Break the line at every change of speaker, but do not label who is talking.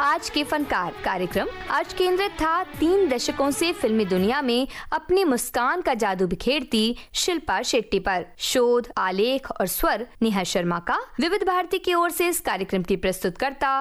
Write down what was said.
आज के फनकार कार्यक्रम आज केंद्रित था 3 दशकों से फिल्मी दुनिया में अपनी मुस्कान का जादू बिखेरती शिल्पा शेट्टी पर। शोध, आलेख और स्वर नेहा शर्मा का। विविध भारती की ओर से इस कार्यक्रम की प्रस्तुतकर्ता